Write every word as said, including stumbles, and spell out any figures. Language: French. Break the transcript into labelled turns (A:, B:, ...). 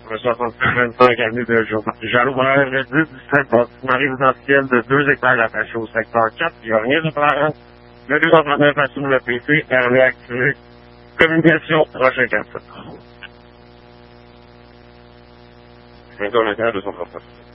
A: soixante-cinq vingt-cinq avenue de Jalobert, dix dix-sept, bâtiment résidentiel de deux hectares attaché au secteur quatre. Il n'y a rien de parent. Le deux cent trente-neuf assume le P C, R V activé. Communication, prochain quatre. Bientôt à l'intérieur deux cent trente-neuf.